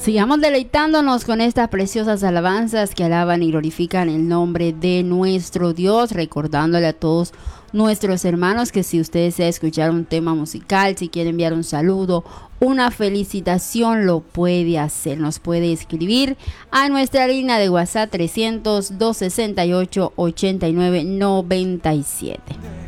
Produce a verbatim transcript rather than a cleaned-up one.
Sigamos deleitándonos con estas preciosas alabanzas que alaban y glorifican el nombre de nuestro Dios, recordándole a todos nuestros hermanos que si usted desea escuchar un tema musical, si quiere enviar un saludo, una felicitación, lo puede hacer. Nos puede escribir a nuestra línea de WhatsApp trescientos, doscientos sesenta y ocho, ochenta y nueve noventa y siete.